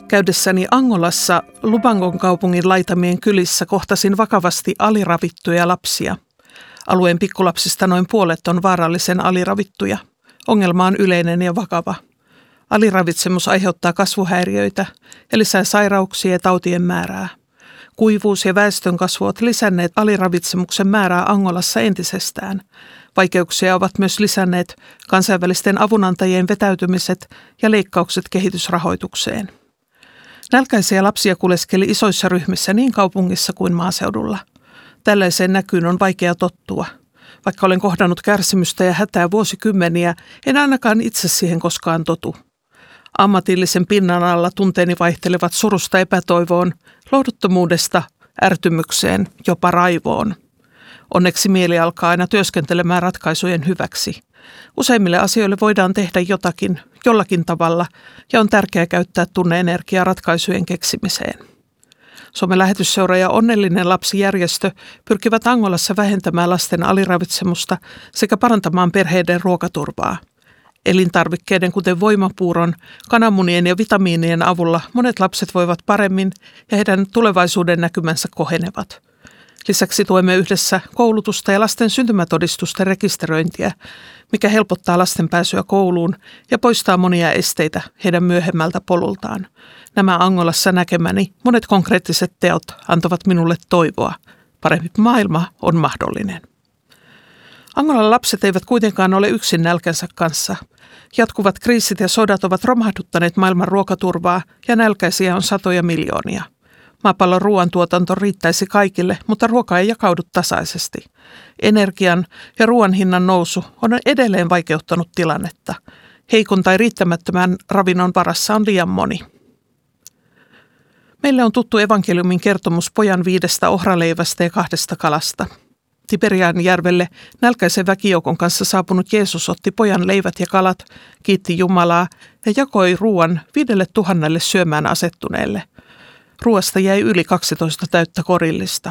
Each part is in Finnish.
Käydessäni Angolassa Lubangon kaupungin laitamien kylissä kohtasin vakavasti aliravittuja lapsia. Alueen pikkulapsista noin puolet on vaarallisen aliravittuja. Ongelma on yleinen ja vakava. Aliravitsemus aiheuttaa kasvuhäiriöitä ja lisää sairauksia ja tautien määrää. Kuivuus ja väestönkasvu ovat lisänneet aliravitsemuksen määrää Angolassa entisestään. Vaikeuksia ovat myös lisänneet kansainvälisten avunantajien vetäytymiset ja leikkaukset kehitysrahoitukseen. Nälkäisiä lapsia kuleskeli isoissa ryhmissä niin kaupungissa kuin maaseudulla. Tällaiseen näkyyn on vaikea tottua. Vaikka olen kohdannut kärsimystä ja hätää vuosikymmeniä, en ainakaan itse siihen koskaan totu. Ammatillisen pinnan alla tunteeni vaihtelevat surusta epätoivoon, lohduttomuudesta, ärtymykseen, jopa raivoon. Onneksi mieli alkaa aina työskentelemään ratkaisujen hyväksi. Useimmille asioille voidaan tehdä jotakin, jollakin tavalla, ja on tärkeää käyttää tunne-energiaa ratkaisujen keksimiseen. Suomen lähetysseura ja Onnellinen lapsi-järjestö pyrkivät Angolassa vähentämään lasten aliravitsemusta sekä parantamaan perheiden ruokaturvaa. Elintarvikkeiden kuten voimapuuron, kananmunien ja vitamiinien avulla monet lapset voivat paremmin ja heidän tulevaisuuden näkymänsä kohenevat. Lisäksi tuemme yhdessä koulutusta ja lasten syntymätodistusten rekisteröintiä, mikä helpottaa lasten pääsyä kouluun ja poistaa monia esteitä heidän myöhemmältä polultaan. Nämä Angolassa näkemäni monet konkreettiset teot antavat minulle toivoa. Parempi maailma on mahdollinen. Angolan lapset eivät kuitenkaan ole yksin nälkänsä kanssa. Jatkuvat kriisit ja sodat ovat romahduttaneet maailman ruokaturvaa ja nälkäisiä on satoja miljoonia. Maapallon ruoantuotanto riittäisi kaikille, mutta ruoka ei jakaudu tasaisesti. Energian ja ruoan hinnan nousu on edelleen vaikeuttanut tilannetta. Heikon tai riittämättömän ravinnon varassa on liian moni. Meille on tuttu evankeliumin kertomus pojan 5 ohraleivästä ja 2 kalasta. Tiberianjärvelle nälkäisen väkijoukon kanssa saapunut Jeesus otti pojan leivät ja kalat, kiitti Jumalaa ja jakoi ruoan 5 000 syömään asettuneelle. Ruoasta jäi yli 12 täyttä korillista.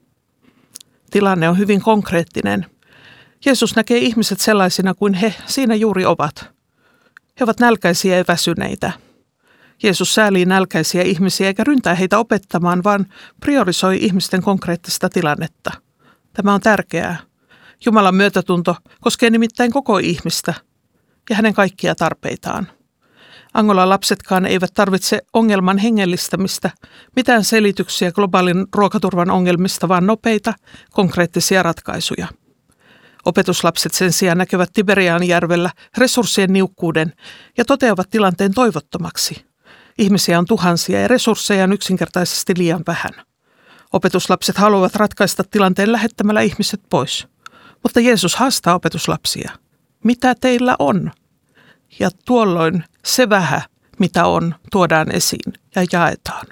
Tilanne on hyvin konkreettinen. Jeesus näkee ihmiset sellaisina kuin he siinä juuri ovat. He ovat nälkäisiä ja väsyneitä. Jeesus säälii nälkäisiä ihmisiä eikä ryntää heitä opettamaan, vaan priorisoi ihmisten konkreettista tilannetta. Tämä on tärkeää. Jumalan myötätunto koskee nimittäin koko ihmistä ja hänen kaikkia tarpeitaan. Angolan lapsetkaan eivät tarvitse ongelman hengellistämistä, mitään selityksiä globaalin ruokaturvan ongelmista, vaan nopeita, konkreettisia ratkaisuja. Opetuslapset sen sijaan näkevät Tiberianjärvellä resurssien niukkuuden ja toteavat tilanteen toivottomaksi. Ihmisiä on tuhansia ja resursseja on yksinkertaisesti liian vähän. Opetuslapset haluavat ratkaista tilanteen lähettämällä ihmiset pois. Mutta Jeesus haastaa opetuslapsia. Mitä teillä on? Ja tuolloin se vähä, mitä on, tuodaan esiin ja jaetaan.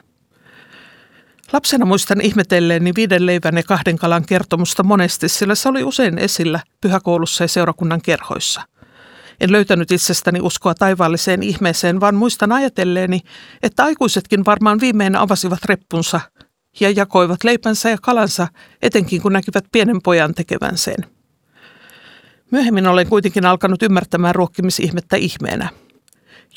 Lapsena muistan ihmetelleeni 5 leivän ja 2 kalan kertomusta monesti, sillä se oli usein esillä pyhäkoulussa ja seurakunnan kerhoissa. En löytänyt itsestäni uskoa taivaalliseen ihmeeseen, vaan muistan ajatelleeni, että aikuisetkin varmaan viimein avasivat reppunsa ja jakoivat leipänsä ja kalansa, etenkin kun näkivät pienen pojan tekevän sen. Myöhemmin olen kuitenkin alkanut ymmärtämään ruokkimisihmettä ihmeenä.